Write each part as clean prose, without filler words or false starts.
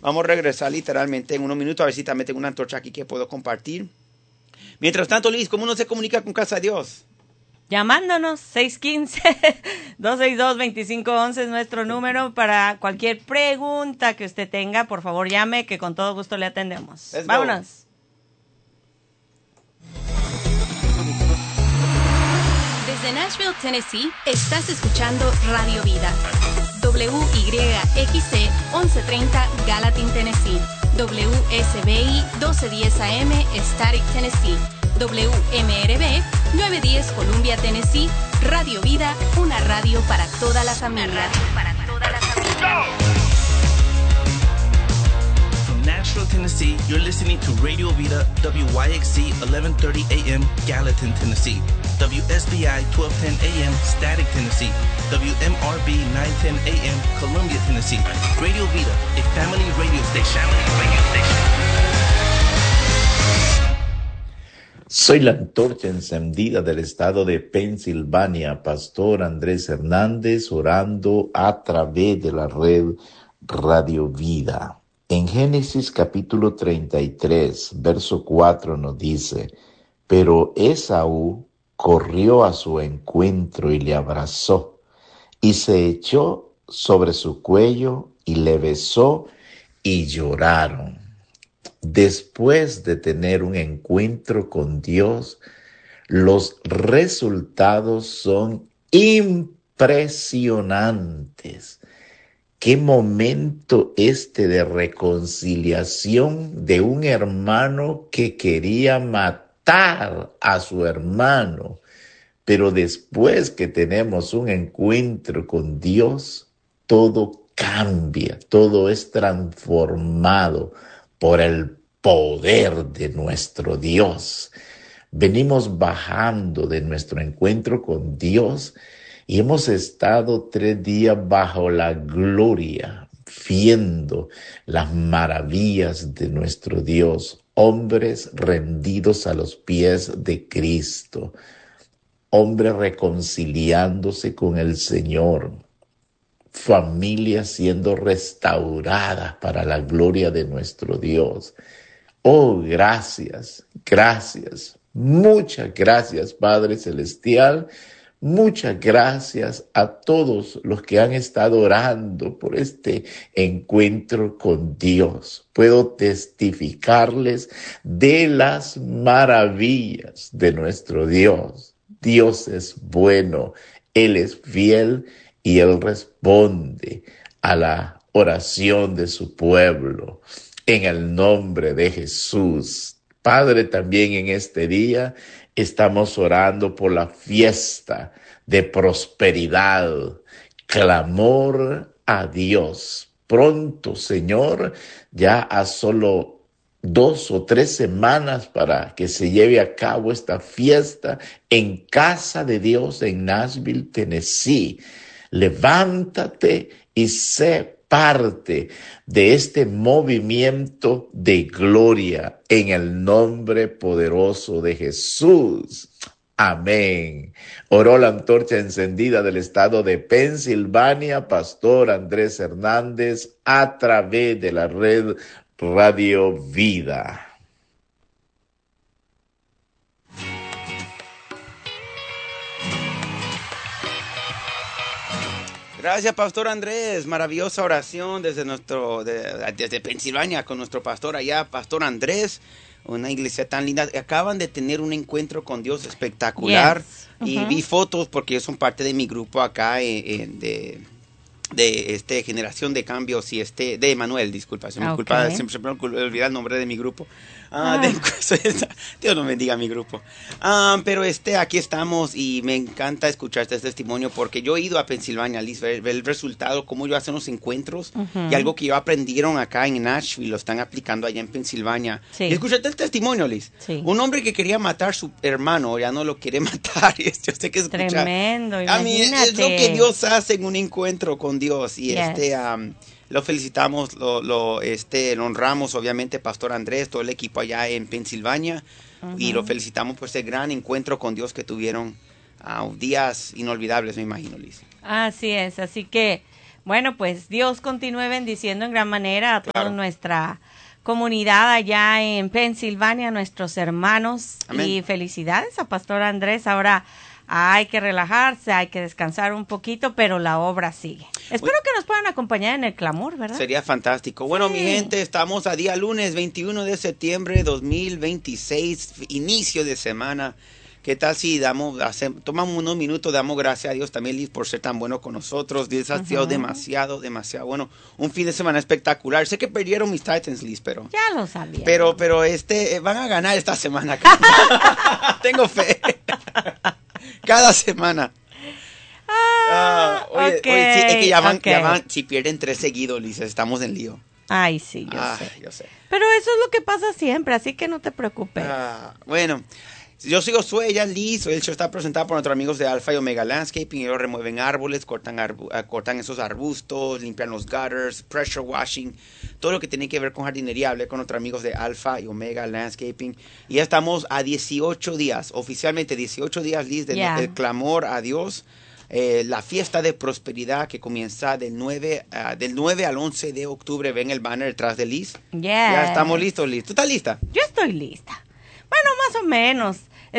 Vamos a regresar literalmente en unos minutos, a ver si también tengo una antorcha aquí que puedo compartir. Mientras tanto, Liz, ¿cómo uno se comunica con Casa de Dios? Llamándonos, 615-262-2511 es nuestro número para cualquier pregunta que usted tenga. Por favor, llame, que con todo gusto le atendemos. Vámonos. Desde Nashville, Tennessee, estás escuchando Radio Vida. WYXC 1130 Gallatin, Tennessee. WSBI 1210 AM Static, Tennessee. WMRB 910 Columbia, Tennessee. Radio Vida, una radio para toda la familia. From Nashville, Tennessee, you're listening to Radio Vida, WYXC 1130 AM Gallatin, Tennessee. WSBI 1210 AM Static, Tennessee. WMRB 910 AM Columbia, Tennessee. Radio Vida, a family radio station. Soy la antorcha encendida del estado de Pensilvania, Pastor Andrés Hernández, orando a través de la red Radio Vida. En Génesis capítulo 33, verso 4 nos dice: pero Esaú corrió a su encuentro y le abrazó, y se echó sobre su cuello y le besó, y lloraron. Después de tener un encuentro con Dios, los resultados son impresionantes. Qué momento de reconciliación de un hermano que quería matar a su hermano. Pero después que tenemos un encuentro con Dios, todo cambia, todo es transformado por el poder de nuestro Dios. Venimos bajando de nuestro encuentro con Dios y hemos estado 3 días bajo la gloria, viendo las maravillas de nuestro Dios. Hombres rendidos a los pies de Cristo, hombres reconciliándose con el Señor, familias siendo restauradas para la gloria de nuestro Dios. Oh, gracias, gracias, muchas gracias, Padre Celestial. Muchas gracias a todos los que han estado orando por este encuentro con Dios. Puedo testificarles de las maravillas de nuestro Dios. Dios es bueno, Él es fiel y Él responde a la oración de su pueblo. En el nombre de Jesús. Padre, también en este día estamos orando por la fiesta de prosperidad, clamor a Dios. Pronto, Señor, ya a solo 2 o 3 semanas para que se lleve a cabo esta fiesta en Casa de Dios en Nashville, Tennessee. Levántate y sé parte de este movimiento de gloria en el nombre poderoso de Jesús. Amén. Oró la antorcha encendida del estado de Pensilvania, Pastor Andrés Hernández, a través de la red Radio Vida. Gracias, Pastor Andrés. Maravillosa oración desde Pensilvania con nuestro pastor allá, Pastor Andrés. Una iglesia tan linda. Acaban de tener un encuentro con Dios espectacular. Yes. Y vi fotos porque ellos son parte de mi grupo acá de Generación de Cambios y de Emanuel, disculpa. Siempre me olvida el nombre de mi grupo. Dios nos bendiga mi grupo. Pero aquí estamos y me encanta escuchar este testimonio porque yo he ido a Pensilvania, Liz, ver el resultado, cómo ellos hacen los encuentros y algo que ellos aprendieron acá en Nashville lo están aplicando allá en Pensilvania. Sí. Y escuchaste el testimonio, Liz. Sí. Un hombre que quería matar a su hermano, ya no lo quiere matar. Yo sé que escucha. Tremendo, imagínate. A mí es lo que Dios hace en un encuentro con Dios y lo felicitamos, lo honramos, obviamente, Pastor Andrés, todo el equipo allá en Pensilvania, y lo felicitamos por ese gran encuentro con Dios que tuvieron, días inolvidables, me imagino, Liz. Así es, así que Bueno, pues Dios continúe bendiciendo en gran manera a toda Claro. nuestra comunidad allá en Pensilvania, nuestros hermanos. Amén. Y felicidades a Pastor Andrés. Ahora hay que relajarse, hay que descansar un poquito, pero la obra sigue. Espero que nos puedan acompañar en el clamor, ¿verdad? Sería fantástico. Bueno, Sí. mi gente, estamos a día lunes 21 de septiembre 2026, inicio de semana. ¿Qué tal si tomamos unos minutos, damos gracias a Dios también, Liz, por ser tan bueno con nosotros? Dios ha sido demasiado bueno. Un fin de semana espectacular. Sé que perdieron mis Titans, Liz, pero Ya lo sabía. pero van a ganar esta semana. Tengo fe. Cada semana. Oye, ok, sí, es que ya van, ok. si pierden 3 seguidos, Liz, estamos en lío. Ay, sí, yo sé. Yo sé. Pero eso es lo que pasa siempre, así que no te preocupes. Bueno, yo sigo Suella, Liz. El show está presentado por nuestros amigos de Alfa y Omega Landscaping. Ellos remueven árboles, cortan esos arbustos, limpian los gutters, pressure washing, todo lo que tiene que ver con jardinería. Hablé con nuestros amigos de Alfa y Omega Landscaping. Y ya estamos a 18 días, oficialmente 18 días, Liz, del clamor a Dios. La fiesta de prosperidad que comienza del 9 al 11 de octubre. Ven el banner detrás de Liz. Ya estamos listos, Liz. ¿Tú estás lista? Yo estoy lista. Bueno, más o menos.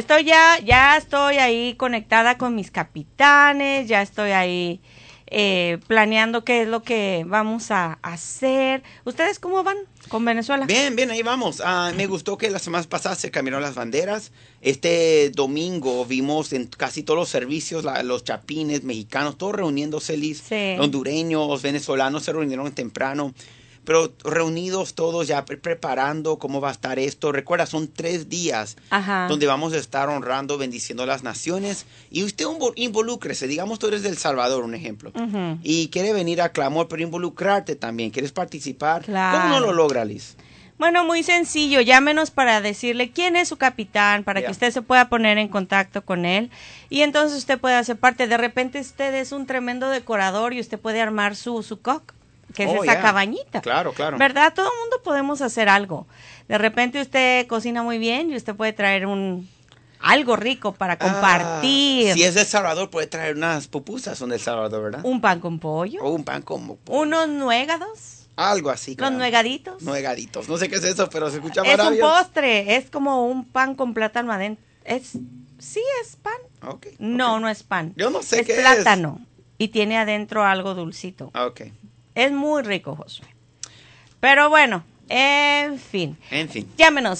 Ya estoy ahí conectada con mis capitanes, ya estoy ahí planeando qué es lo que vamos a hacer. ¿Ustedes cómo van con Venezuela? Bien, ahí vamos. Me gustó que las semanas pasadas se cambiaron las banderas. Este domingo vimos en casi todos los servicios los chapines mexicanos, todos reuniéndose, Liz. Sí. Hondureños, venezolanos se reunieron temprano. Pero reunidos todos ya preparando cómo va a estar esto. Recuerda, son 3 días donde vamos a estar honrando, bendiciendo a las naciones. Y usted involúcrese. Digamos, tú eres de El Salvador, un ejemplo. Y quiere venir a clamor, pero involucrarte también. ¿Quieres participar? Claro. ¿Cómo no lo logra, Liz? Bueno, muy sencillo. Llámenos para decirle quién es su capitán, para que usted se pueda poner en contacto con él. Y entonces usted puede hacer parte. De repente usted es un tremendo decorador y usted puede armar su cock, que es esa cabañita. Claro. ¿Verdad? Todo el mundo podemos hacer algo. De repente usted cocina muy bien y usted puede traer algo rico para compartir. Si es de El Salvador, puede traer unas pupusas, son de El Salvador, ¿verdad? Un pan con pollo. O un pan con pollo. Unos nuegados. Algo así. Los nuegaditos. Nuegaditos. No sé qué es eso, pero se escucha Es maravilloso. un postre. Es como un pan con plátano adentro. Sí, es pan. Okay. No es pan. Yo no sé qué es. Es plátano. Y tiene adentro algo dulcito. Ok. Es muy rico, Josué. Pero bueno, en fin. Llámenos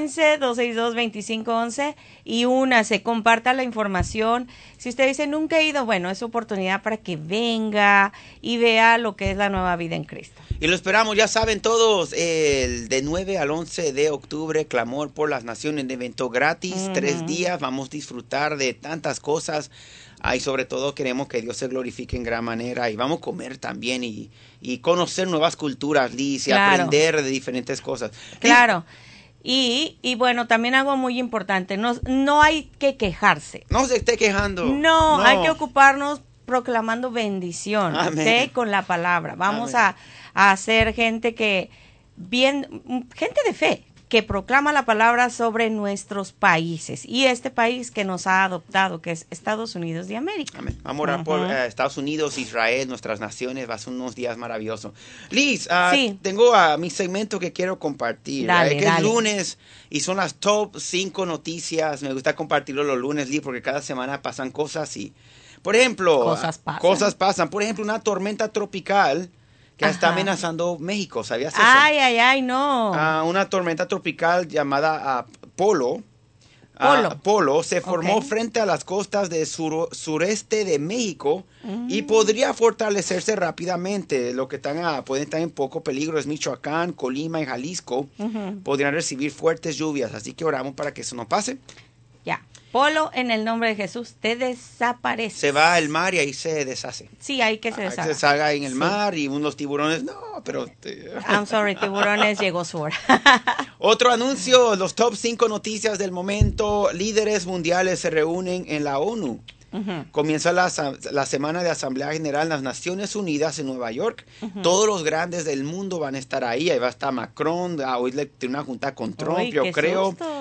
615-262-2511 y únase, comparta la información. Si usted dice nunca he ido, bueno, es oportunidad para que venga y vea lo que es la nueva vida en Cristo. Y lo esperamos, ya saben todos, el de 9 al 11 de octubre, Clamor por las Naciones, un evento gratis, 3 días, vamos a disfrutar de tantas cosas. Y sobre todo queremos que Dios se glorifique en gran manera y vamos a comer también y conocer nuevas culturas, Liz, y aprender de diferentes cosas. Claro. Y bueno, también algo muy importante, no hay que quejarse. No se esté quejando. No, hay que ocuparnos proclamando bendición, ¿okay? Con la palabra. Vamos a ser gente gente de fe, que proclama la palabra sobre nuestros países y este país que nos ha adoptado, que es Estados Unidos de América. Amén. Vamos a orar por Estados Unidos, Israel, nuestras naciones. Va a ser unos días maravillosos. Liz, tengo mi segmento que quiero compartir. Dale. Es lunes y son las top 5 noticias. Me gusta compartirlo los lunes, Liz, porque cada semana pasan cosas y, por ejemplo, cosas pasan. Por ejemplo, una tormenta tropical que está amenazando México, ¿sabías eso? Ay, no. Una tormenta tropical llamada Polo se formó frente a las costas del sureste de México y podría fortalecerse rápidamente. Lo que pueden estar en poco peligro es Michoacán, Colima y Jalisco. Podrían recibir fuertes lluvias, así que oramos para que eso no pase. Ya. Polo, en el nombre de Jesús, te desaparece. Se va al mar y ahí se deshace. Sí, ahí que se deshaga. Se salga en el mar y unos tiburones, pero... I'm sorry, tiburones, llegó su hora. Otro anuncio, los top 5 noticias del momento. Líderes mundiales se reúnen en la ONU. Comienza la semana de Asamblea General de las Naciones Unidas en Nueva York. Todos los grandes del mundo van a estar ahí. Ahí va a estar Macron. Hoy tiene una junta con Trump, yo creo. Susto.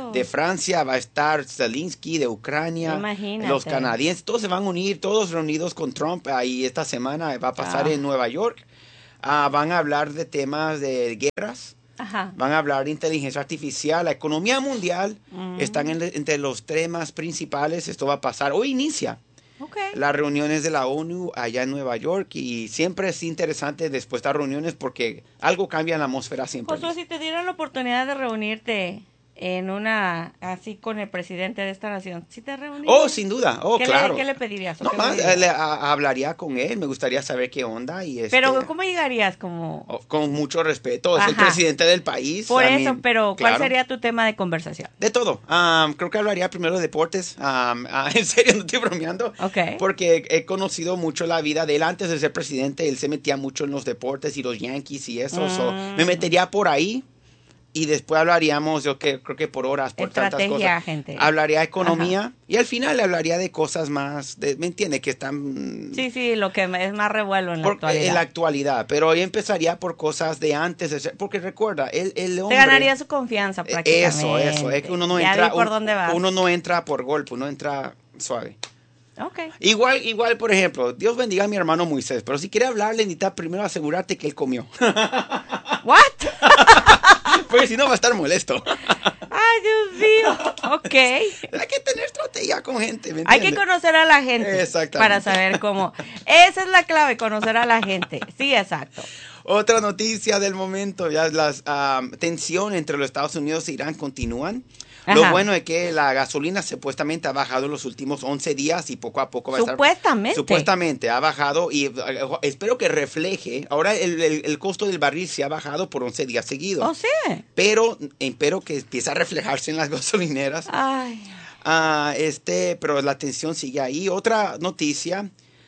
de Francia, va a estar Zelensky de Ucrania, Imagínate. los canadienses, todos se van a unir, todos reunidos con Trump ahí esta semana, va a pasar en Nueva York. Van a hablar de temas de guerras. Ajá. Van a hablar de inteligencia artificial, la economía mundial, están entre los temas principales. Esto va a pasar, hoy inicia las reuniones de la ONU allá en Nueva York y siempre es interesante después de estas reuniones porque algo cambia en la atmósfera siempre. Josué, si te dieran la oportunidad de reunirte en una, así con el presidente de esta nación, ¿sí te reunirías? Oh, sin duda, claro. ¿Qué le pedirías? No más, hablaría con él, me gustaría saber qué onda. Pero, ¿cómo llegarías? Con mucho respeto, es el presidente del país. Por eso, pero ¿cuál sería tu tema de conversación? De todo, creo que hablaría primero de deportes, en serio, no estoy bromeando, porque he conocido mucho la vida de él antes de ser presidente, él se metía mucho en los deportes y los Yankees y eso, me metería por ahí. Y después hablaríamos, yo creo que por horas, por tantas cosas. Hablaría de economía y al final le hablaría de cosas más, ¿me entiende? Que están... Sí, lo que es más revuelo en la actualidad. En la actualidad, pero yo empezaría por cosas de antes, porque recuerda, el hombre... Te ganaría su confianza prácticamente. Eso, es que uno no entra... Uno no entra por golpe, uno entra suave. Igual, por ejemplo, Dios bendiga a mi hermano Moisés, pero si quiere hablarle, necesita primero asegurarte que él comió. ¿What? Porque si no va a estar molesto. Ay, Dios mío. Hay que tener estrategia con gente, ¿me entiendes? Hay que conocer a la gente para saber cómo. Esa es la clave, conocer a la gente. Sí, exacto. Otra noticia del momento, ya las tensiones entre los Estados Unidos e Irán continúan. Lo bueno es que la gasolina supuestamente ha bajado en los últimos 11 días y poco a poco va a estar... Supuestamente ha bajado y espero que refleje. Ahora el costo del barril se ha bajado por 11 días seguidos. ¿Oh, sí? Pero espero que empiece a reflejarse en las gasolineras. Ay. Pero la tensión sigue ahí. Otra noticia,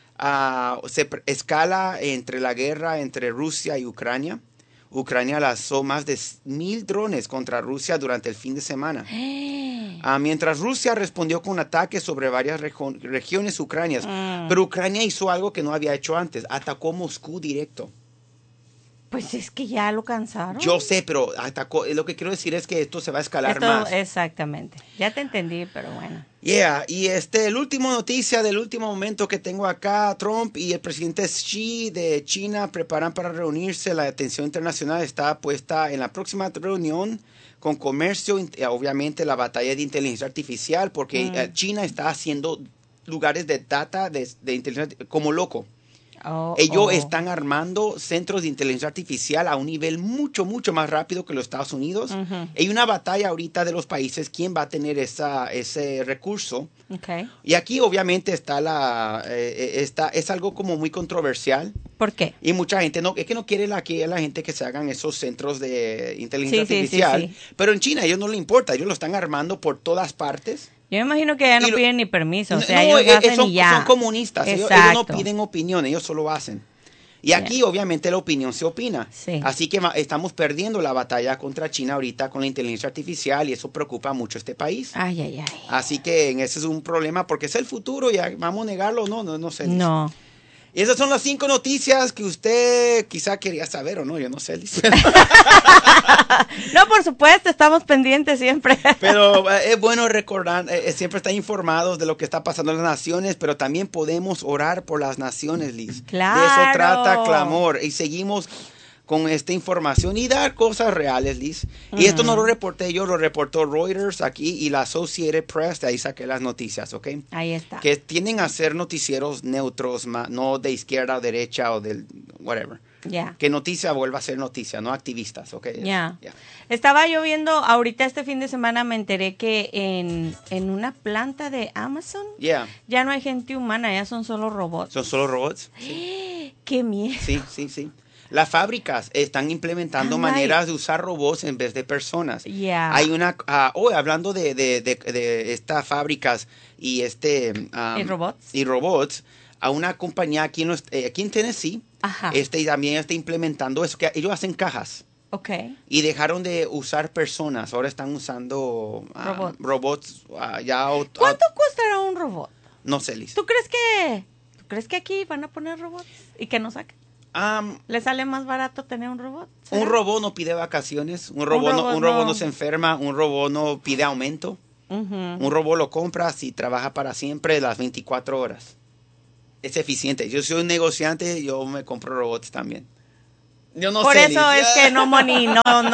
se escala entre la guerra entre Rusia y Ucrania. Ucrania lanzó más de 1,000 drones contra Rusia durante el fin de semana. Mientras Rusia respondió con ataques sobre varias regiones ucranianas. Pero Ucrania hizo algo que no había hecho antes. Atacó Moscú directo. Pues es que ya lo cansaron. Yo sé, pero atacó. Lo que quiero decir es que esto se va a escalar más. Exactamente. Ya te entendí, pero bueno. Y el último noticia del último momento que tengo acá, Trump y el presidente Xi de China preparan para reunirse. La atención internacional está puesta en la próxima reunión con comercio, obviamente la batalla de inteligencia artificial, porque China está haciendo lugares de data de inteligencia como loco. Ellos están armando centros de inteligencia artificial a un nivel mucho, mucho más rápido que los Estados Unidos. Hay una batalla ahorita de los países, quién va a tener ese recurso. Y aquí obviamente es algo como muy controversial. ¿Por qué? Y mucha gente es que no quiere la gente que se hagan esos centros de inteligencia artificial. Sí. Pero en China a ellos no les importa, ellos lo están armando por todas partes. Yo me imagino que ya no piden ni permiso, o sea, ellos hacen y ya. Son comunistas, ellos no piden opinión, ellos solo hacen. Y aquí obviamente la opinión se opina. Sí. Así que estamos perdiendo la batalla contra China ahorita con la inteligencia artificial y eso preocupa mucho a este país. Ay. Así que ese es un problema porque es el futuro y vamos a negarlo, no sé. No. Y esas son las 5 noticias que usted quizá quería saber o no, yo no sé, Liz. No, por supuesto, estamos pendientes siempre. Pero es bueno recordar, siempre estar informados de lo que está pasando en las naciones, pero también podemos orar por las naciones, Liz. Claro. De eso trata Clamor. Y seguimos con esta información y dar cosas reales, Liz. Y esto no lo reporté yo, lo reportó Reuters aquí y la Associated Press, de ahí saqué las noticias, ¿ok? Ahí está. Que tienden a ser noticieros neutros, no de izquierda o derecha o del whatever. Que noticia vuelva a ser noticia, no activistas, ¿ok? Estaba yo viendo, ahorita este fin de semana me enteré que en una planta de Amazon ya no hay gente humana, ya son solo robots. ¿Son solo robots? Sí. ¡Qué miedo! Sí. Las fábricas están implementando maneras de usar robots en vez de personas. Hay una, hablando de estas fábricas y ¿Y robots, a una compañía aquí en Tennessee, también está implementando eso, que ellos hacen cajas. Y dejaron de usar personas, ahora están usando robots. ¿Cuánto costará un robot? No sé, Liz. ¿Tú crees que aquí van a poner robots y que nos saquen? ¿Le sale más barato tener un robot? ¿Será? Un robot no pide vacaciones, un robot no se enferma, un robot no pide aumento. Un robot lo compras y trabaja para siempre las 24 horas. Es eficiente. Yo soy un negociante, yo me compro robots también. Yo no Por sé, eso es que no money,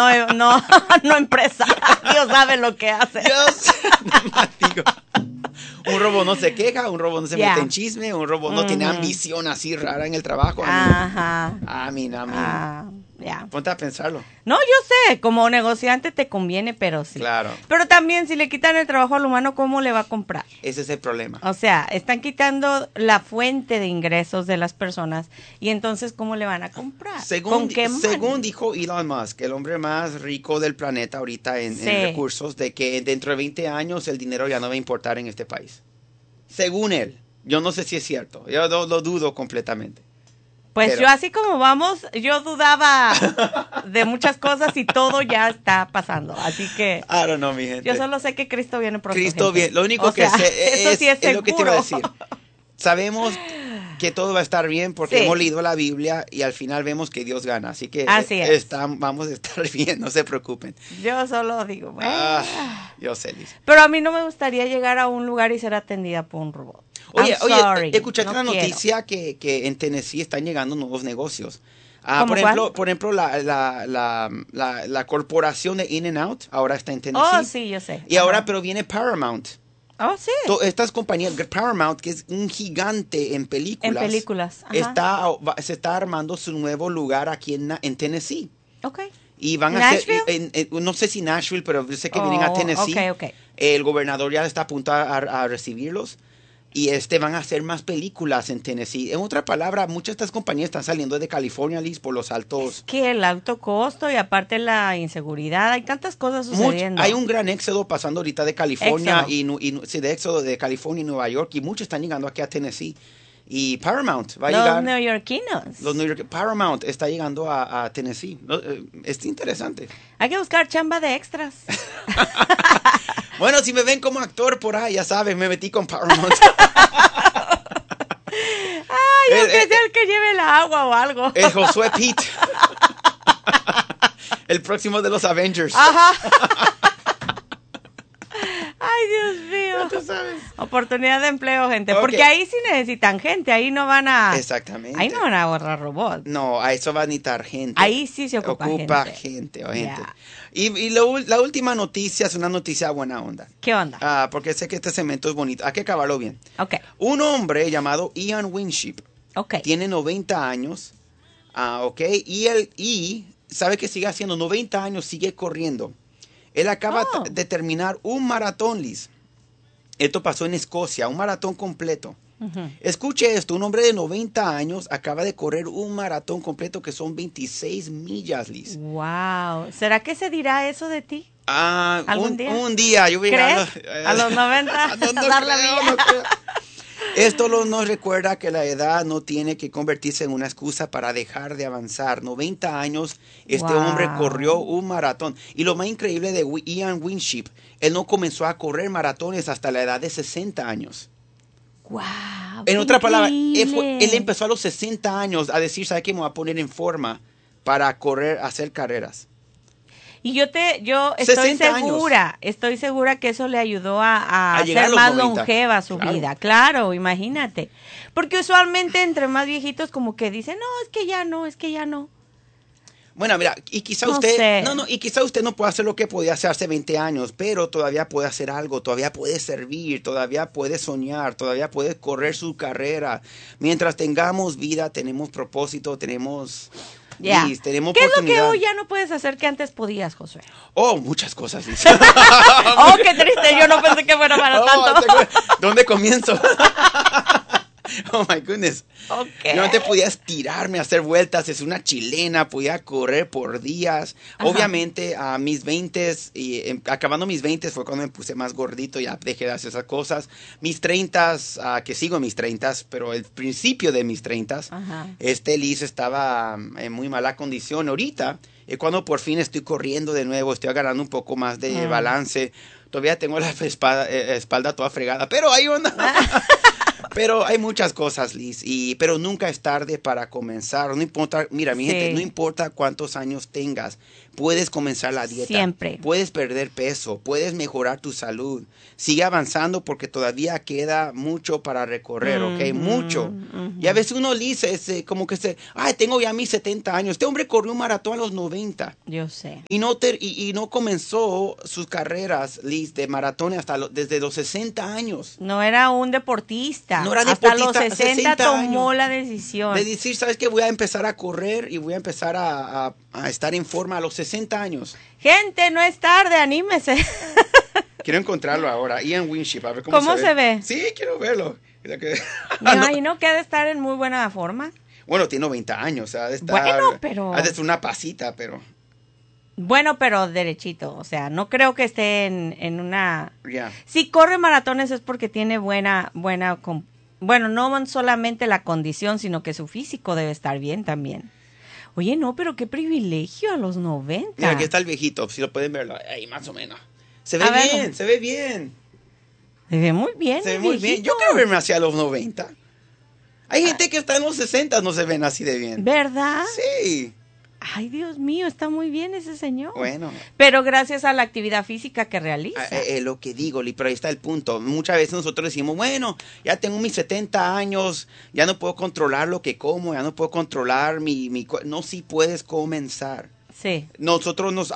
no empresa. Dios sabe lo que hace. Digo, un robot no se queja, un robot no se mete en chisme, un robot no tiene ambición así rara en el trabajo. A mí. Ponte a pensarlo. No, yo sé, como negociante te conviene, pero sí. Claro. Pero también si le quitan el trabajo al humano, ¿cómo le va a comprar? Ese es el problema. O sea, están quitando la fuente de ingresos de las personas y entonces ¿cómo le van a comprar? Según dijo Elon Musk, el hombre más rico del planeta ahorita en recursos, de que dentro de 20 años el dinero ya no va a importar en este país. Según él. Yo no sé si es cierto. Yo lo dudo completamente. Pues yo así como vamos, yo dudaba de muchas cosas y todo ya está pasando. Así que I don't know, mi gente. Yo solo sé que Cristo viene pronto. Cristo viene. Lo único que sé es lo que te iba a decir. Sabemos que todo va a estar bien porque hemos leído la Biblia y al final vemos que Dios gana. Así que vamos a estar bien, no se preocupen. Yo solo digo, bueno. Yo sé, Liz. Pero a mí no me gustaría llegar a un lugar y ser atendida por un robot. Oye, escuchaste la noticia que en Tennessee están llegando nuevos negocios. Por ejemplo, la corporación de In-N-Out ahora está en Tennessee. Oh, sí, yo sé. Y ahora, pero viene Paramount. Oh, sí. Estas compañías, Paramount, que es un gigante en películas. Se está armando su nuevo lugar aquí en Tennessee. Ok. Y van a hacer, no sé si Nashville, pero yo sé que vienen a Tennessee. Okay. El gobernador ya está a punto a recibirlos. Y van a hacer más películas en Tennessee. En otra palabra, muchas de estas compañías están saliendo de California, Liz, por los altos. Es que el alto costo y aparte la inseguridad, hay tantas cosas sucediendo. Hay un gran éxodo pasando ahorita de California de éxodo de California y Nueva York, y muchos están llegando aquí a Tennessee. Y Paramount va a llegar. Los neoyorquinos. Paramount está llegando a Tennessee. Es interesante. Hay que buscar chamba de extras. Bueno, si me ven como actor por ahí, ya sabes, me metí con Paramount. Ay, aunque sea el que lleve el agua o algo. El Josué Pitt. El próximo de los Avengers. Ajá. Ay, Dios mío. Ya tú sabes. Oportunidad de empleo, gente. Okay. Porque ahí sí necesitan gente. Ahí no van a... Exactamente. Ahí no van a ahorrar robots. No, a eso va a necesitar gente. Ahí sí se ocupa gente. Yeah. Y la última noticia es una noticia buena onda. ¿Qué onda? Porque sé que este segmento es bonito. Hay que acabarlo bien. Ok. Un hombre llamado Ian Winship. Ok. Tiene 90 años. Ok. Y sabe que sigue haciendo 90 años, sigue corriendo. Él acaba de terminar un maratón, Liz. Esto pasó en Escocia, un maratón completo. Escuche esto, un hombre de 90 años acaba de correr un maratón completo que son 26 millas, Liz. Wow. ¿Será que se dirá eso de ti? ¿Algún día? Un día. Yo ¿Crees? A los 90. No creo. Esto nos recuerda que la edad no tiene que convertirse en una excusa para dejar de avanzar. 90 años, hombre corrió un maratón. Y lo más increíble de Ian Winship, él no comenzó a correr maratones hasta la edad de 60 años. Wow, en otra palabra, él empezó a los 60 años a decir, ¿sabe qué? Me voy a poner en forma para hacer carreras. Y yo estoy segura que eso le ayudó a ser más longeva su vida. Claro, imagínate. Porque usualmente entre más viejitos como que dicen, no, es que ya no. Bueno, mira, y quizá usted no puede hacer lo que podía hacer hace 20 años, pero todavía puede hacer algo, todavía puede servir, todavía puede soñar, todavía puede correr su carrera. Mientras tengamos vida, tenemos propósito, tenemos... Yeah. Tenemos ¿Qué es lo que hoy ya no puedes hacer que antes podías, Josué? Muchas cosas. Qué triste, yo no pensé que fuera para tanto. ¿Dónde comienzo? Oh my goodness. Okay. Yo antes podía estirarme, hacer vueltas, es una chilena, podía correr por días. Ajá. Obviamente a mis 20s y acabando mis 20s fue cuando me puse más gordito, ya dejé de hacer esas cosas. Mis 30s, que sigo en mis 30s, pero el principio de mis 30s, Liz estaba en muy mala condición. Ahorita, cuando por fin estoy corriendo de nuevo, estoy agarrando un poco más de balance. Todavía tengo la espalda toda fregada, pero ahí onda. Pero hay muchas cosas, Liz, pero nunca es tarde para comenzar. No importa, mira, mi gente, no importa cuántos años tengas, puedes comenzar la dieta. Siempre. Puedes perder peso, puedes mejorar tu salud. Sigue avanzando porque todavía queda mucho para recorrer, ¿ok? Mucho. Y a veces uno, Liz, como que tengo ya mis 70 años. Este hombre corrió un maratón a los 90. Yo sé. Y no comenzó sus carreras, Liz, de maratón desde los 60 años. No era un deportista. No era Hasta deportista. los 60 tomó la decisión. De decir, ¿sabes qué? Voy a empezar a correr y voy a empezar a estar en forma a los 60 años. Gente, no es tarde, anímese. Quiero encontrarlo ahora. Ian Winship, a ver cómo se ve. Sí, quiero verlo. Me imagino que ha de estar en muy buena forma. Bueno, tiene 90 años. Ha de estar, bueno, pero... Ha de ser una pasita, pero... Bueno, pero derechito. O sea, no creo que esté en una... Yeah. Si corre maratones es porque tiene buena... Bueno, no solamente la condición, sino que su físico debe estar bien también. Oye, no, pero qué privilegio a los 90. Mira, aquí está el viejito, si lo pueden verlo. Ahí, más o menos. Se ve bien, se ve bien. Se ve muy bien. Se ve muy bien. Yo quiero verme hacia los 90. Hay gente que está en los 60, no se ven así de bien. ¿Verdad? Sí. Ay, Dios mío, está muy bien ese señor. Bueno. Pero gracias a la actividad física que realiza. Lo que digo, pero ahí está el punto. Muchas veces nosotros decimos, bueno, ya tengo mis 70 años, ya no puedo controlar lo que como, ya no puedo controlar No, sí puedes comenzar. Sí. Nosotros nos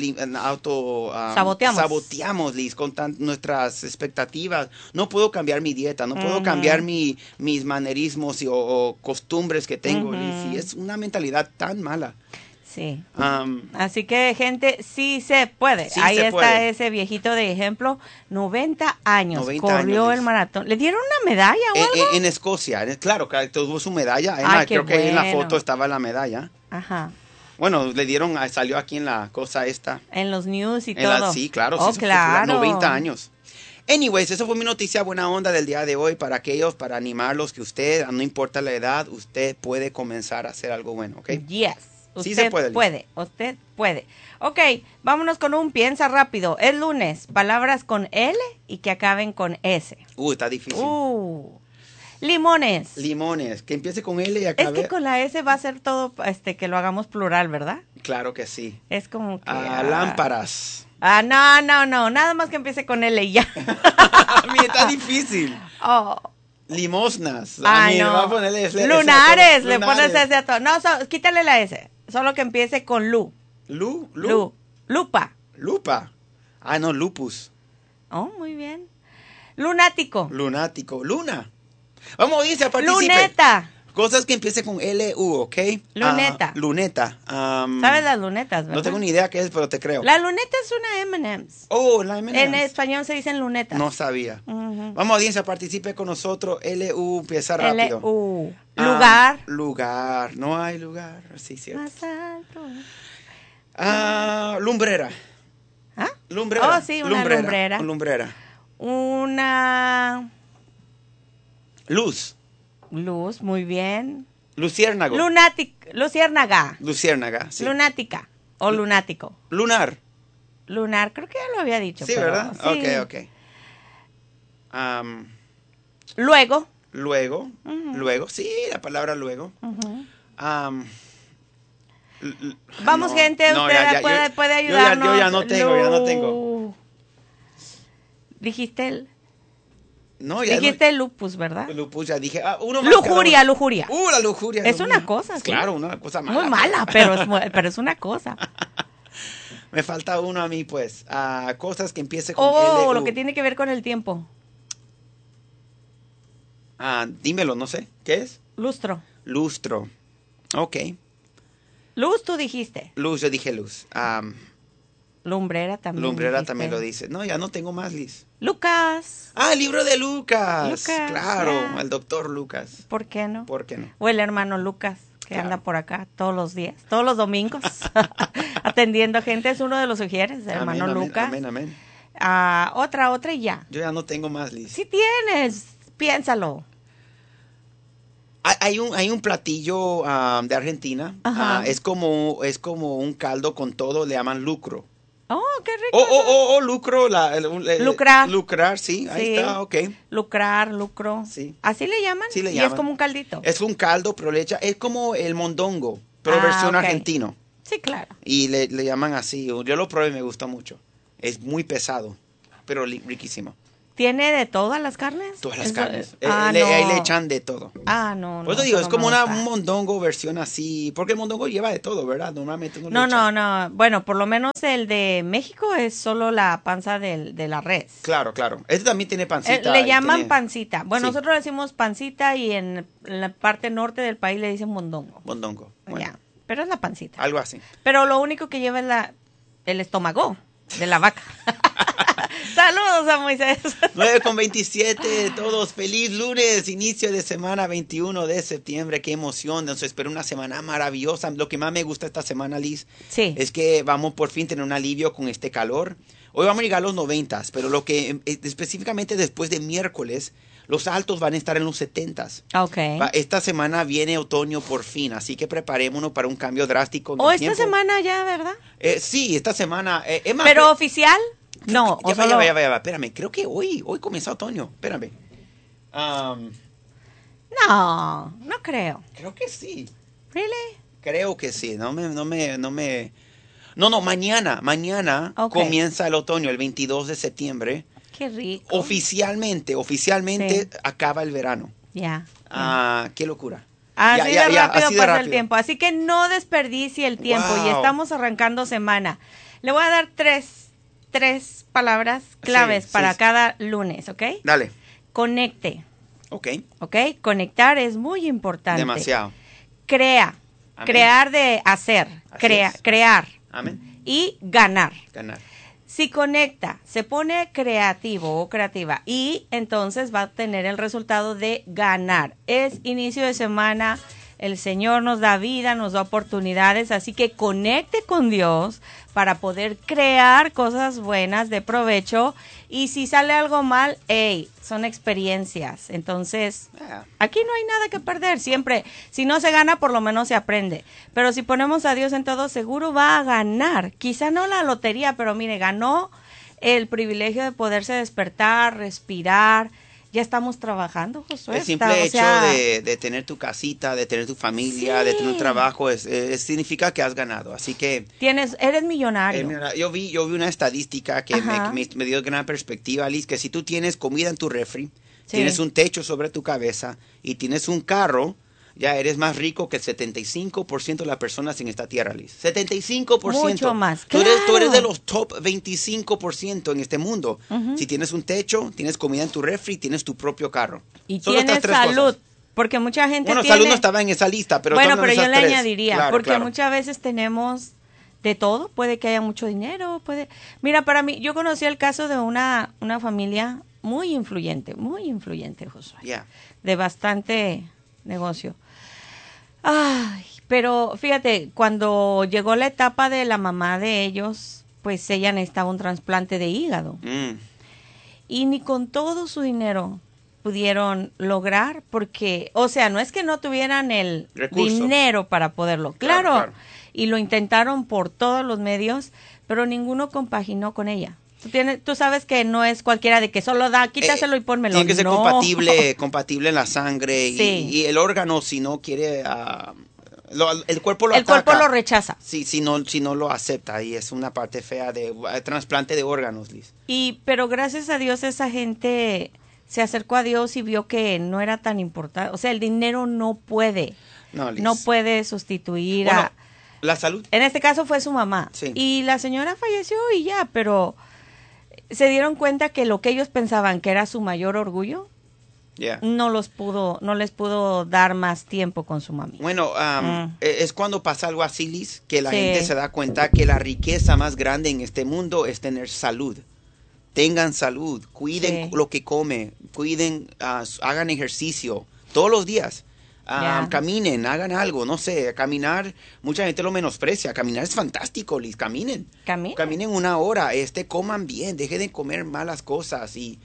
saboteamos, Liz, con nuestras expectativas. No puedo cambiar mi dieta, no puedo cambiar mis manerismos o costumbres que tengo, Liz. Y es una mentalidad tan mala. Sí. Así que, gente, sí se puede. Sí ahí está ese viejito de ejemplo, 90 años, corrió el maratón. ¿Le dieron una medalla o algo? En Escocia, claro, tuvo su medalla. Creo que en la foto estaba la medalla. Ajá. Bueno, le dieron, salió aquí en la cosa esta. En los news y todo. Sí, claro. Oh, sí, claro. 90 años. Anyways, eso fue mi noticia buena onda del día de hoy para para animarlos que usted, no importa la edad, usted puede comenzar a hacer algo bueno, ¿ok? Yes. Usted sí se puede. Usted puede. Ok, vámonos con un piensa rápido. Es lunes, palabras con L y que acaben con S. Está difícil. Limones. Limones, que empiece con L y acabe... Es que con la S va a ser todo, que lo hagamos plural, ¿verdad? Claro que sí. Es como que... lámparas. No, nada más que empiece con L y ya. Mira, está difícil. Limosnas. No. Va a ponerle Lunares, le pones S a todo. No, quítale la S, solo que empiece con Lu. Lupa. No, lupus. Oh, muy bien. Lunático. Luna. Vamos, dice, participe. Luneta. Cosas que empiecen con L-U, ¿ok? Luneta. Luneta. ¿Sabes las lunetas, verdad? No tengo ni idea qué es, pero te creo. La luneta es una M&M's. La M&M's. En español se dicen lunetas. No sabía. Vamos, audiencia, participe con nosotros. L-U, empieza rápido. L-U. Lugar. No hay lugar. Sí, cierto. Más alto. Lumbrera. Lumbrera. Oh, sí, una lumbrera. Una... Luz, muy bien. Luciérnago. Luciérnaga. Sí. Lunática o lunático. Lunar, creo que ya lo había dicho. Sí, pero, ¿verdad? Sí. Ok. Luego, sí, la palabra luego. Vamos, gente, usted puede ayudarnos. Yo ya no tengo. Dijiste Dijiste lupus, ¿verdad? Lupus, ya dije. Uno más. Lujuria. La lujuria. Es una cosa, sí. Claro, una cosa mala. Muy mala, pero es una cosa. Me falta uno a mí, pues. Cosas que empiece con L. Lo que tiene que ver con el tiempo. Dímelo, no sé. ¿Qué es? Lustro. Ok. Luz, tú dijiste. Yo dije luz. Lumbrera también. Lumbrera también lo dice. No, ya no tengo más, Liz. Lucas. El libro de Lucas. Claro, ya. El doctor Lucas. ¿Por qué no? No? O el hermano Lucas, que anda por acá todos los días, todos los domingos, atendiendo a gente. Es uno de los sugieres, el hermano Lucas. Amén. Otra y ya. Yo ya no tengo más, Liz. Sí tienes, piénsalo. Hay un platillo de Argentina. Es como un caldo con todo, le llaman lucro. Oh, qué rico. O lucro. Lucrar. Lucrar, sí, ahí está, ok. Lucro. Sí. ¿Así le llaman? Sí, le Y llaman. es como un caldito. Es un caldo, pero le echa, es como el mondongo, pero versión ok. argentino. Sí, claro. Y le llaman así. Yo lo probé y me gustó mucho. Es muy pesado, pero riquísimo. ¿Tiene de todas las carnes? Todas las carnes. No. Ahí le echan de todo. No. Por eso digo, es como un mondongo versión así. Porque el mondongo lleva de todo, ¿verdad? Normalmente uno le echa. No. Bueno, por lo menos el de México es solo la panza de la res. Claro. Este también tiene pancita. Le llaman pancita. Bueno, Sí. nosotros le decimos pancita y en la parte norte del país le dicen mondongo. Mondongo. Bueno, Ya, pero es la pancita. algo así. Pero lo único que lleva es el estómago de la vaca. Saludos a Moisés. 9:27, todos. Feliz lunes, inicio de semana 21 de septiembre. Qué emoción. Nos espera una semana maravillosa. Lo que más me gusta esta semana, Liz, Sí. es que vamos por fin a tener un alivio con este calor. Hoy vamos a llegar a los 90, pero lo que específicamente después de miércoles, los altos van a estar en los 70s. Ok. Esta semana viene otoño por fin, así que preparémonos para un cambio drástico en ¿O el esta tiempo. semana ya, verdad? Sí, esta semana. Es más, ¿Pero oficial? No, ya o solo... va, espérame. Creo que hoy comienza otoño. Espérame. No creo. Creo que sí. ¿Really? Creo que sí. No, mañana Ok. comienza el otoño, el 22 de septiembre. Qué rico. Oficialmente Sí. acaba el verano. Ya. Qué locura. Así Ya, de rápido así de pasa el rápido. tiempo. Así que no desperdicie el tiempo. Wow. Y estamos arrancando semana. Le voy a dar tres palabras claves Sí, para sí. cada lunes, ¿ok? Dale. Conecte, Ok. ¿ok? Conectar es muy importante. Demasiado. Crea. Amén. Crear de hacer. Así es. Crear. Amén. Y ganar. Ganar. Si conecta, se pone creativo o creativa y entonces va a tener el resultado de ganar. Es inicio de semana, el Señor nos da vida, nos da oportunidades, así que conecte con Dios para poder crear cosas buenas de provecho y si sale algo mal, son experiencias. Entonces, aquí no hay nada que perder, siempre, si no se gana, por lo menos se aprende. Pero si ponemos a Dios en todo, seguro va a ganar. Quizá no la lotería, pero mire, ganó el privilegio de poderse despertar, respirar. Ya estamos trabajando, Josué. El simple hecho de tener tu casita, de tener tu familia, Sí. de tener un trabajo, significa que has ganado. Así que Eres millonario. mira, yo vi una estadística que Ajá. me dio gran perspectiva, Liz, que si tú tienes comida en tu refri, Sí. tienes un techo sobre tu cabeza y tienes un carro, ya eres más rico que el 75% de las personas en esta tierra, Liz. 75%. Mucho más, Tú eres claro. de los top 25% en este mundo. Si tienes un techo, tienes comida en tu refri, tienes tu propio carro. Y Solo estas tienes tres salud. cosas. Porque mucha gente Bueno, tiene... salud no estaba en esa lista, pero bueno, estamos pero en yo esas le tres. añadiría, Claro, porque claro. muchas veces tenemos de todo, puede que haya mucho dinero, Mira, para mí, yo conocí el caso de una familia muy influyente, Josué, Ya. de bastante negocio. Ay, pero fíjate, cuando llegó la etapa de la mamá de ellos, pues ella necesitaba un trasplante de hígado. Y ni con todo su dinero pudieron lograr, porque, o sea, no es que no tuvieran el Recurso. dinero para poderlo, Claro, claro, claro. y lo intentaron por todos los medios, pero ninguno compaginó con ella. Tú sabes que no es cualquiera de que solo quítaselo y pónmelo. Tiene que ser No. compatible en la sangre Sí. y el órgano, si no quiere, el cuerpo lo El ataca. cuerpo lo rechaza. Sí, si no lo acepta, y es una parte fea de trasplante de órganos, Liz. Pero gracias a Dios esa gente se acercó a Dios y vio que no era tan importante. O sea, el dinero no puede sustituir Bueno, la salud. En este caso fue su mamá. Sí. Y la señora falleció y ya, pero se dieron cuenta que lo que ellos pensaban que era su mayor orgullo, Yeah. no les pudo dar más tiempo con su mami. Bueno, es cuando pasa algo así, Liz, que la Sí. gente se da cuenta que la riqueza más grande en este mundo es tener salud. Tengan salud, cuiden Sí. lo que comen, hagan ejercicio todos los días. Ya. Caminen, hagan algo, no sé, caminar, mucha gente lo menosprecia, caminar es fantástico, Liz, caminen. Caminen. Caminen una hora, coman bien, dejen de comer malas cosas y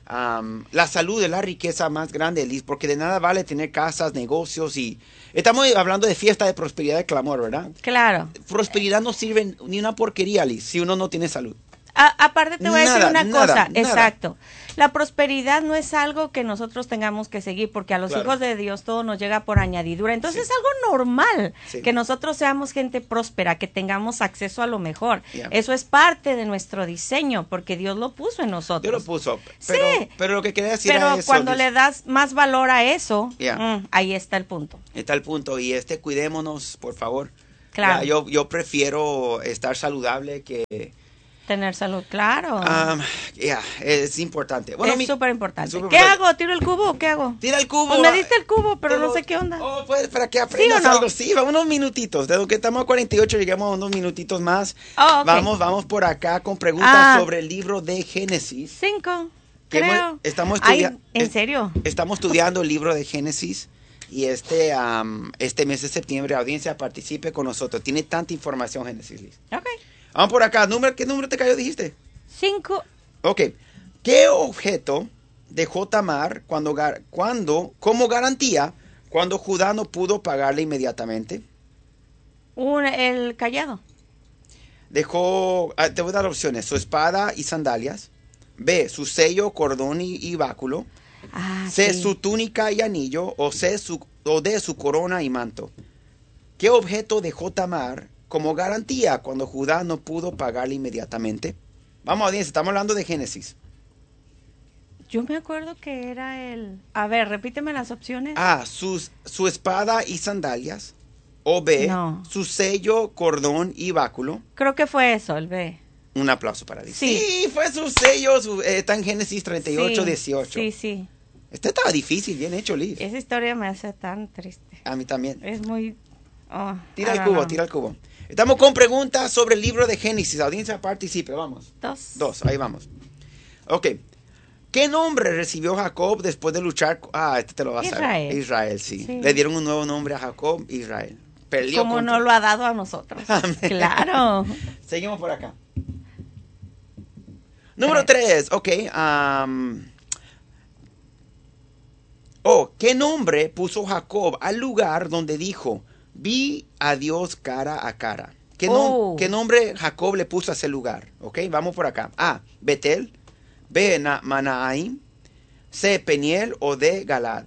La salud es la riqueza más grande, Liz, porque de nada vale tener casas, negocios y... Estamos hablando de fiesta de prosperidad, de clamor, ¿verdad? Claro. Prosperidad no sirve ni una porquería, Liz, si uno no tiene salud. Aparte te voy a decir una cosa, nada. exacto. La prosperidad no es algo que nosotros tengamos que seguir, porque a los Claro. hijos de Dios todo nos llega por añadidura. Entonces Sí. es algo normal Sí. que nosotros seamos gente próspera, que tengamos acceso a lo mejor. Yeah. Eso es parte de nuestro diseño, porque Dios lo puso en nosotros. Yo lo puso, Sí. pero lo que quería decir Pero era eso, cuando Liz. le das más valor a eso, Yeah. ahí está el punto. Está el punto. Y cuidémonos, por favor. Claro. Ya, yo prefiero estar saludable que... Tener salud, claro. es importante. Bueno, es súper importante. súper ¿Qué importante. hago? ¿Tiro el cubo o qué hago? Tira el cubo. Pues me diste el cubo, pero no sé qué onda. Oh, pues para que aprendas ¿Sí o no? algo. Sí, va unos minutitos. De lo que estamos a 48, llegamos a unos minutitos más. Oh, ok. Vamos por acá con preguntas sobre el libro de Génesis. 5, Que creo. estamos Ay, estudiando. ¿en serio? Estamos estudiando el libro de Génesis. Y este mes de septiembre, audiencia, participe con nosotros. Tiene tanta información, Génesis, Liz. Ok. Vamos por acá. ¿Qué número te cayó, dijiste? 5. Ok. ¿Qué objeto dejó Tamar como garantía cuando Judá no pudo pagarle inmediatamente? El callado. Dejó, te voy a dar opciones, su espada y sandalias. B, su sello, cordón y báculo. C, Sí. su túnica y anillo. O D, su corona y manto. ¿Qué objeto dejó Tamar como garantía cuando Judá no pudo pagarle inmediatamente? Vamos, audiencia, estamos hablando de Génesis. Yo me acuerdo que era el... A ver, repíteme las opciones. A, su espada y sandalias. O B, No. su sello, cordón y báculo. Creo que fue eso, el B. Un aplauso para Liz. Sí. Sí, fue su sello. Está en Génesis 38, Sí, 18. Sí, sí. Este estaba difícil, bien hecho, Liz. Esa historia me hace tan triste. A mí también. Es muy... Tira el cubo, tira el cubo. Estamos con preguntas sobre el libro de Génesis. Audiencia, participe, vamos. 2, ahí vamos. Ok. ¿Qué nombre recibió Jacob después de luchar? Este te lo vas a Israel. saber. Israel, sí. Sí. Le dieron un nuevo nombre a Jacob, Israel. Perdió Como contra- no lo ha dado a nosotros. Amén. Claro. Seguimos por acá. Número 3, ok. ¿Qué nombre puso Jacob al lugar donde dijo, vi a Dios cara a cara? ¿Qué nombre Jacob le puso a ese lugar? Ok, vamos por acá. A, Betel. B, Manaim. C, Peniel o D, Galad.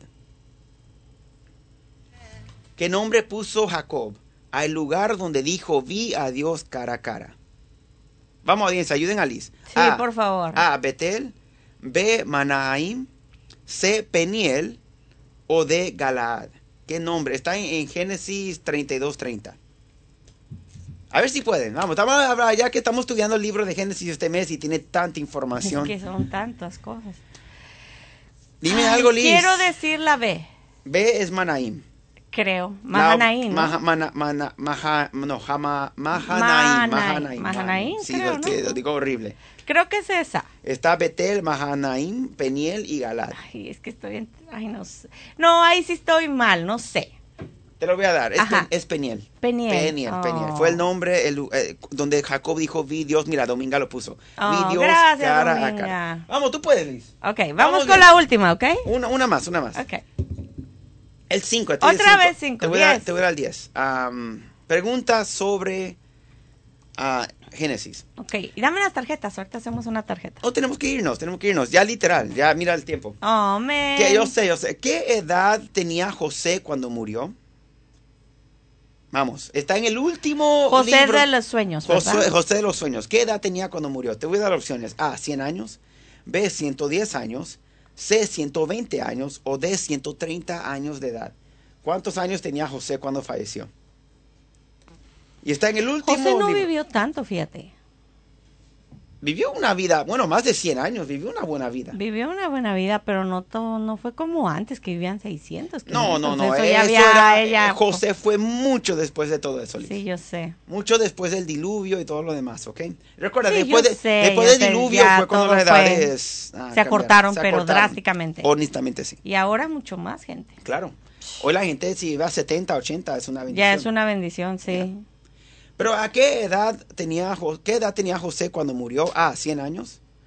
¿Qué nombre puso Jacob al lugar donde dijo, vi a Dios cara a cara? Vamos, audiencia, ayuden a Liz. Sí, por favor. A, Betel. B, Manaim. C, Peniel o D, Galaad. ¿Qué nombre? Está en Génesis 32:30. A ver si pueden. Vamos, ya que estamos estudiando el libro de Génesis este mes y tiene tanta información. Es que son tantas cosas. Dime algo, Liz. Quiero decir la B. B es Manaim. Creo. Mahanaim. Mahanaim, Sí, creo, ¿no? lo digo horrible. Creo que es esa. Está Betel, Mahanaim, Peniel y Galad. Ay, es que estoy... Ay, no sé. No, ahí sí estoy mal, no sé. Te lo voy a dar. Ajá. Es Peniel. Peniel. Peniel. Fue el nombre donde Jacob dijo, vi Dios. Mira, Dominga lo puso. Oh, vi Dios gracias, cara a Dominga. cara. Vamos, tú puedes, Liz. Ok, vamos Vamos con bien. la última, ¿ok? Una más. Ok. El 5. Otra vez 5, Te voy a 10. dar el 10. Pregunta sobre Génesis. Ok, y dame las tarjetas, ahorita hacemos una tarjeta. Oh, tenemos que irnos. Ya literal, ya mira el tiempo. Oh, man. Que yo sé. ¿Qué edad tenía José cuando murió? Vamos, está en el último José libro. de los sueños, ¿verdad? José de los sueños. ¿Qué edad tenía cuando murió? Te voy a dar opciones. A, 100 años. B, 110 años. C, 120 años. O D, 130 años de edad. ¿Cuántos años tenía José cuando falleció? Y está en el último José no libro. vivió tanto, fíjate. Vivió una vida, más de 100 años. Vivió una buena vida. Vivió una buena vida, pero no fue como antes, que vivían 600. No. Eso ya había, José fue mucho después de todo eso, Liz. Sí, yo sé. Mucho después del diluvio y todo lo demás, ¿ok? Recuerda, Sí, después yo sé, del diluvio ya fue cuando todo las edades se acortaron, pero drásticamente. Honestamente, sí. Y ahora mucho más gente. Claro. Hoy la gente, si va a 70, 80, es una bendición. Ya es una bendición, sí. Pero ¿a qué edad tenía José cuando murió? A, 100 años.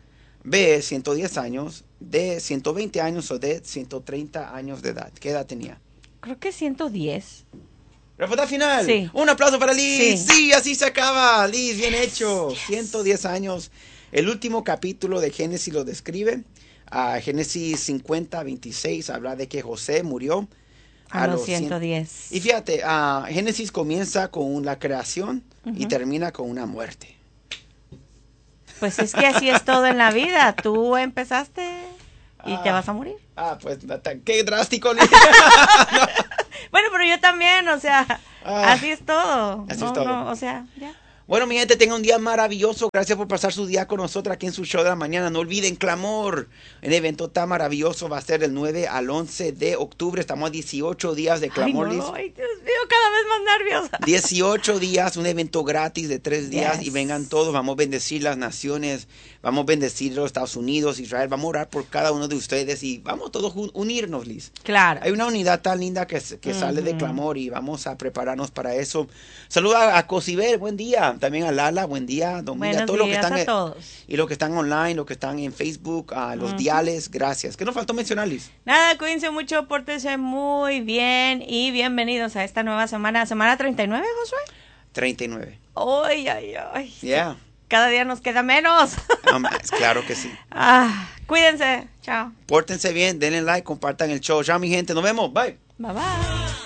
B, 110 años, D, 120 años o D, 130 años de edad. ¿Qué edad tenía? Creo que 110. Respuesta final. Sí. Un aplauso para Liz. Sí. Sí, así se acaba. Liz, bien hecho. 110 años. El último capítulo de Génesis lo describe. Génesis 50, 26 habla de que José murió a los 110. Y fíjate, Génesis comienza con la creación y termina con una muerte. Pues es que así es todo en la vida. Tú empezaste y te vas a morir. Pues qué drástico. No. Bueno, pero yo también, o sea, así es todo. Así es todo. No, o sea, ya. Bueno, mi gente, tengan un día maravilloso. Gracias por pasar su día con nosotros aquí en su show de la mañana. No olviden Clamor. Un evento tan maravilloso va a ser del 9 al 11 de octubre. Estamos a 18 días de Clamor. Ay, no, ay, Dios mío, cada vez más nerviosa. 18 días, un evento gratis de 3 días. Yes. Y vengan todos. Vamos a bendecir las naciones. Vamos a bendecir los Estados Unidos, Israel. Vamos a orar por cada uno de ustedes. Y vamos todos a unirnos, Liz. Claro. Hay una unidad tan linda que sale de Clamor y vamos a prepararnos para eso. Saluda a Cosibel, buen día. También a Lala, buen día. Dominga, todos los que están a todos. Y los que están online, los que están en Facebook, a los diales, gracias. ¿Qué nos faltó mencionar, Liz? Nada, cuídense mucho, pórtense muy bien y bienvenidos a esta nueva semana. ¿Semana 39, Josué? 39. Ay, ay, ay. Yeah. Cada día nos queda menos. Claro que sí. Cuídense. Chao. Pórtense bien, denle like, compartan el show. Chao, mi gente. Nos vemos. Bye. Bye, bye.